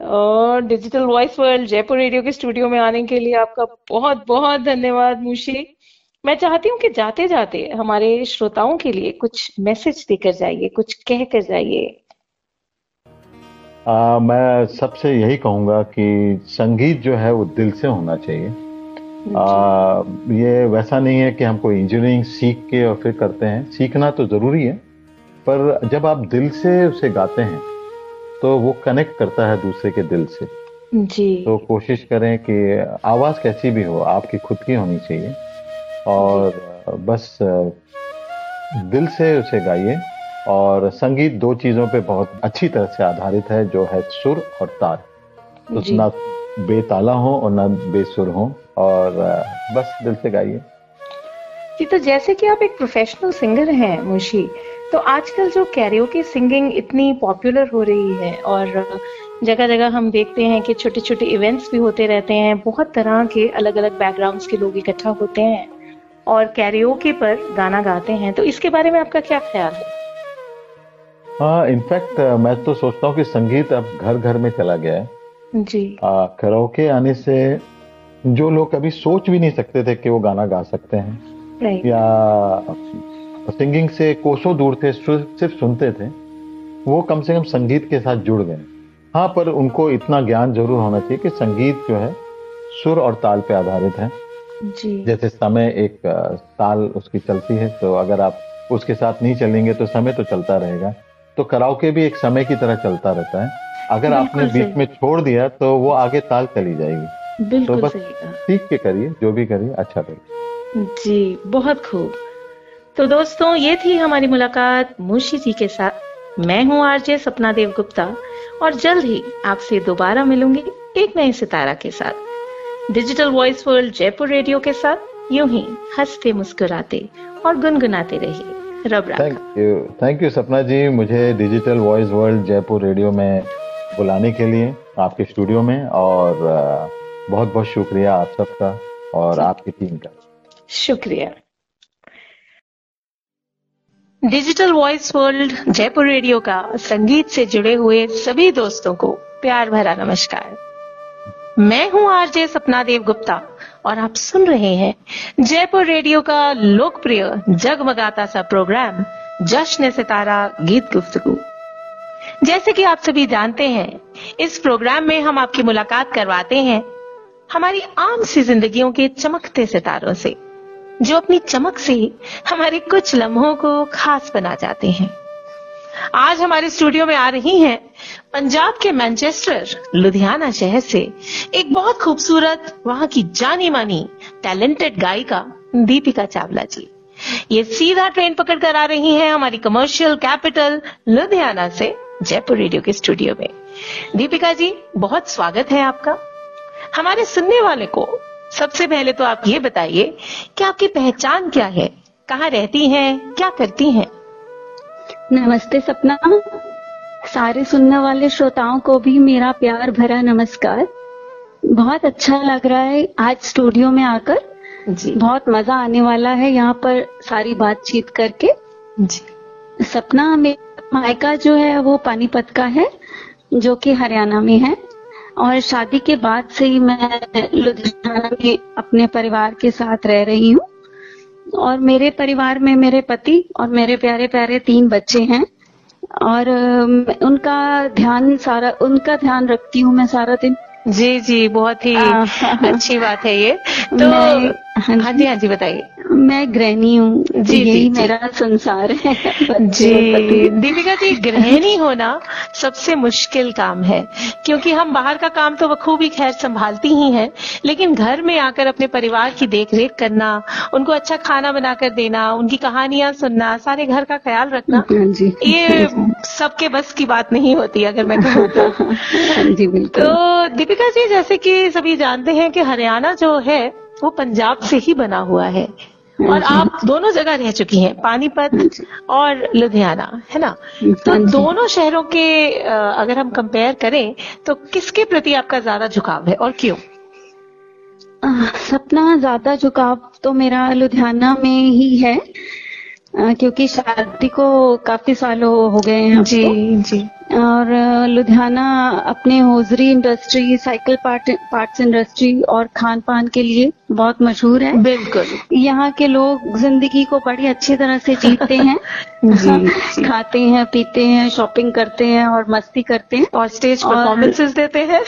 और digital voice world Jaipur radio के studio में आने के लिए आपका बहुत बहुत धन्यवाद मुशी। मैं चाहती हूँ कि जाते जाते हमारे श्रोताओं के लिए कुछ मैसेज देकर जाइए, कुछ कह कर जाइए। मैं सबसे यही कहूंगा कि संगीत जो है वो दिल से होना चाहिए। ये वैसा नहीं है कि हम कोई इंजीनियरिंग सीख के और फिर करते हैं। सीखना तो जरूरी है, पर जब आप दिल से उसे गाते हैं तो वो कनेक्ट करता है दूसरे के दिल से। जी। तो कोशिश करें कि आवाज कैसी भी हो, आपकी खुद की होनी चाहिए और बस दिल से उसे गाइए। और संगीत दो चीजों पे बहुत अच्छी तरह से आधारित है, जो है सुर और ताल। तो ना बेताला हो और ना बेसुर हो, और बस दिल से गाइए। जी, तो जैसे कि आप एक प्रोफेशनल सिंगर हैं मुशी, तो आजकल जो कैरियोके सिंगिंग इतनी पॉपुलर हो रही है और जगह जगह हम देखते हैं कि छोटे छोटे इवेंट्स भी होते रहते हैं, बहुत तरह के अलग अलग बैकग्राउंड्स के लोग इकट्ठा होते हैं और कैरियोके पर गाना गाते हैं, तो इसके बारे में आपका क्या ख्याल है? इनफैक्ट मैं तो सोचता हूँ कि संगीत अब घर घर में चला गया है। जी। कैरियोके आने से जो लोग कभी सोच भी नहीं सकते थे कि वो गाना गा सकते हैं, या सिंगिंग से कोसों दूर थे, सिर्फ सुनते थे, वो कम से कम संगीत के साथ जुड़ गए। हाँ, पर उनको इतना ज्ञान जरूर होना चाहिए कि संगीत जो है सुर और ताल पे आधारित है। जी। जैसे समय एक ताल उसकी चलती है, तो अगर आप उसके साथ नहीं चलेंगे तो समय तो चलता रहेगा। तो कैरियोके भी एक समय की तरह चलता रहता है। अगर आपने बीच में छोड़ दिया तो वो आगे ताल चली जाएगी। बिल्कुल तो बस सही। सीख के करिए, जो भी करिए अच्छा करिए। जी, बहुत खूब। तो दोस्तों, ये थी हमारी मुलाकात मुशी जी के साथ। मैं हूँ आरजे सपना देव गुप्ता और जल्द ही आपसे दोबारा मिलूंगी एक नए सितारा के साथ। Digital voice world Jaipur radio के साथ यूं ही हंसते मुस्कुराते और गुनगुनाते रहिए। रब राखा। थैंक यू सपना जी, मुझे digital voice world Jaipur radio में बुलाने के लिए, आपके स्टूडियो में, और बहुत बहुत शुक्रिया आप सबका और आपकी टीम का। शुक्रिया। Digital voice world Jaipur radio का संगीत से जुड़े हुए सभी दोस्तों को प्यार भरा नमस्कार। मैं हूं आरजे सपना देव गुप्ता और आप सुन रहे हैं जयपुर रेडियो का लोकप्रिय जगमगाता सा प्रोग्राम जश्न सितारा गीत गुफ्तगू। जैसे कि आप सभी जानते हैं, इस प्रोग्राम में हम आपकी मुलाकात करवाते हैं हमारी आम सी जिंदगियों के चमकते सितारों से, जो अपनी चमक से हमारे कुछ लम्हों को खास बना जाते हैं। आज हमारे स्टूडियो में आ रही हैं पंजाब के मैनचेस्टर लुधियाना शहर से एक बहुत खूबसूरत, वहां की जानी मानी टैलेंटेड गायिका दीपिका चावला जी। ये सीधा ट्रेन पकड़कर आ रही हैं हमारी कमर्शियल कैपिटल लुधियाना से जयपुर रेडियो के स्टूडियो में। दीपिका जी, बहुत स्वागत है आपका। हमारे सुनने वाले को सबसे पहले तो आप ये बताइए कि आपकी पहचान क्या है, कहाँ रहती हैं, क्या करती हैं? नमस्ते सपना, सारे सुनने वाले श्रोताओं को भी मेरा प्यार भरा नमस्कार। बहुत अच्छा लग रहा है आज स्टूडियो में आकर जी। बहुत मजा आने वाला है यहाँ पर सारी बातचीत करके जी। सपना, मेरा मायका जो है वो पानीपत का है, जो कि हरियाणा में है, और शादी के बाद से ही मैं लुधियाना में अपने परिवार के साथ रह रही हूँ। और मेरे परिवार में मेरे पति और मेरे प्यारे प्यारे 3 बच्चे हैं, और उनका उनका ध्यान रखती हूँ मैं सारा दिन। जी जी, बहुत ही अच्छी बात है ये तो। हाँ जी बताइए। मैं गृहिणी हूँ जी, यही मेरा संसार है जी। दीपिका जी, गृहिणी होना सबसे मुश्किल काम है, क्योंकि हम बाहर का काम तो बखूबी खैर संभालती ही हैं, लेकिन घर में आकर अपने परिवार की देखरेख करना, उनको अच्छा खाना बनाकर देना, उनकी कहानियां सुनना, सारे घर का ख्याल रखना, ये सबके बस की बात नहीं होती, अगर मैं कहूँ तो। जी बिल्कुल। तो दीपिका जी, जैसे कि सभी जानते हैं कि हरियाणा जो है वो पंजाब से ही बना हुआ है, और आप दोनों जगह रह चुकी हैं, पानीपत और लुधियाना, है ना? तो दोनों शहरों के अगर हम कंपेयर करें तो किसके प्रति आपका ज्यादा झुकाव है और क्यों? सपना, ज्यादा झुकाव तो मेरा लुधियाना में ही है, क्योंकि शादी को काफी साल हो गए हैं जी जी। और लुधियाना अपने hosiery industry, cycle parts industry और खान पान के लिए बहुत मशहूर है। बिल्कुल। यहाँ के लोग जिंदगी को बड़ी अच्छी तरह से जीते हैं। जी। खाते हैं, पीते हैं, शॉपिंग करते हैं और मस्ती करते हैं और स्टेज परफॉर्मेंसेस देते हैं।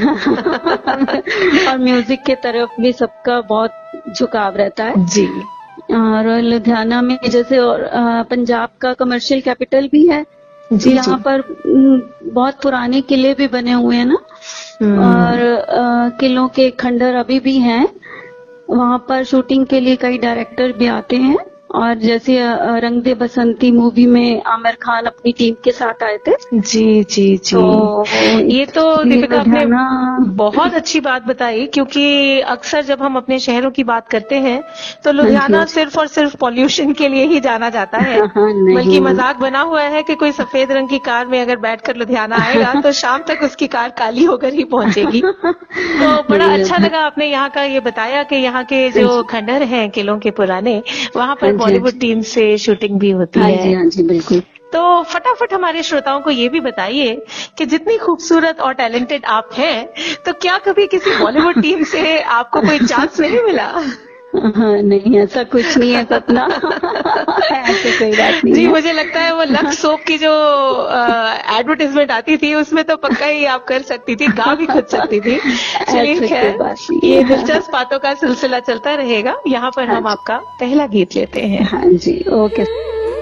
और म्यूजिक के तरफ भी सबका बहुत झुकाव रहता है जी। और लुधियाना में जैसे और पंजाब का कमर्शियल कैपिटल भी है जी। यहाँ पर बहुत पुराने किले भी बने हुए हैं ना, और किलों के खंडर अभी भी हैं। वहाँ पर शूटिंग के लिए कई डायरेक्टर भी आते हैं, और जैसे रंग दे बसंती मूवी में आमिर खान अपनी टीम के साथ आए थे। जी जी जी। तो ये तो दीपिका आपने बहुत अच्छी बात बताई, क्योंकि अक्सर जब हम अपने शहरों की बात करते हैं तो लुधियाना सिर्फ और सिर्फ पॉल्यूशन के लिए ही जाना जाता है। बल्कि मजाक बना हुआ है कि कोई सफेद रंग की कार में अगर बैठकर लुधियाना आएगा तो शाम तक उसकी कार काली होकर ही पहुंचेगी। तो बड़ा अच्छा लगा आपने यहाँ का ये बताया कि यहाँ के जो खंडर हैं किलों के पुराने, वहाँ पर बॉलीवुड टीम से शूटिंग भी होती है। हाँ जी बिल्कुल। तो फटाफट हमारे श्रोताओं को ये भी बताइए कि जितनी खूबसूरत और टैलेंटेड आप हैं, तो क्या कभी किसी बॉलीवुड टीम से आपको कोई चांस नहीं मिला? हाँ, नहीं ऐसा कुछ नहीं है सपना। ऐसे कोई बात नहीं जी है। मुझे लगता है वो लक्स सोप की जो एडवर्टाइजमेंट आती थी उसमें तो पक्का ही आप कर सकती थी, गा भी खुद सकती थी। चलिए खैर, ये दिलचस्प बातों का सिलसिला चलता रहेगा। यहाँ पर हम आपका पहला गीत लेते हैं। हाँ जी, ओके।